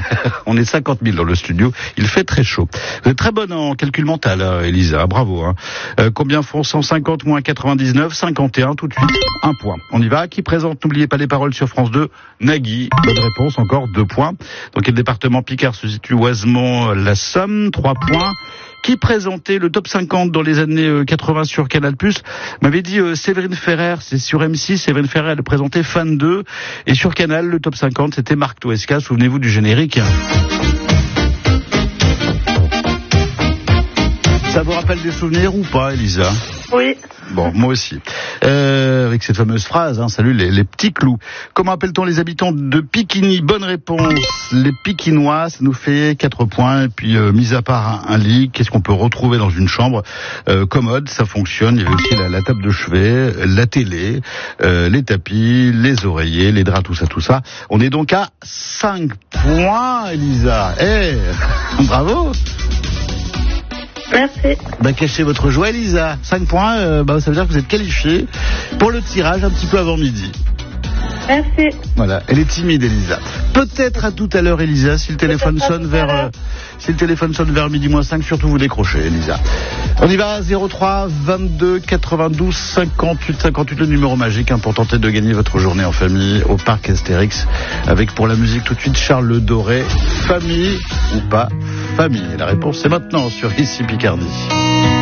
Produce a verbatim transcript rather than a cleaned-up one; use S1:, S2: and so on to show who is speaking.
S1: On est cinquante mille dans le studio. Il fait très chaud. Vous êtes très bonne en calcul mental, hein, Elisa. Bravo. Hein. Euh, combien font cent cinquante moins quatre-vingt-dix-neuf? cinquante et un tout de suite. Un point. On y va. Qui présente? N'oubliez pas les paroles sur France deux. Nagui. Bonne réponse. Encore deux points. Dans quel département Picard se situe Oisemont, la Somme? Trois points. Qui présentait le top cinquante dans les années quatre-vingts sur Canal+. M'avait dit euh, Séverine Ferrer, c'est sur M six. Séverine Ferrer, elle présentait Fan deux. Et sur Canal, le top cinquante, c'était Marc Toesca. Souvenez-vous du générique. Ça vous rappelle des souvenirs ou pas, Elisa?
S2: Oui.
S1: Bon, moi aussi. Euh, avec cette fameuse phrase, hein, salut les, les petits clous. Comment appelle-t-on les habitants de Piquigny? Bonne réponse. Les Piquinois, ça nous fait quatre points. Et puis, euh, mis à part un, un lit, qu'est-ce qu'on peut retrouver dans une chambre euh, commode? Ça fonctionne. Il y avait aussi la, la table de chevet, la télé, euh, les tapis, les oreillers, les draps, tout ça, tout ça. On est donc à cinq points, Elisa. Eh, hey, bravo.
S2: Merci.
S1: Bah, cachez votre joie, Elisa. cinq points, euh, bah, ça veut dire que vous êtes qualifié pour le tirage un petit peu avant midi.
S2: Merci.
S1: Voilà, elle est timide, Elisa. Peut-être à tout à l'heure, Elisa, si le téléphone sonne vers, euh, si le téléphone sonne vers midi moins cinq, surtout vous décrochez, Elisa. On y va, zéro trois vingt-deux quatre-vingt-douze cinquante-huit cinquante-huit, le numéro magique, hein, pour tenter de gagner votre journée en famille au parc Astérix. Avec pour la musique tout de suite Charles Doré. Famille ou pas famille? La réponse c'est maintenant sur Ici Picardie.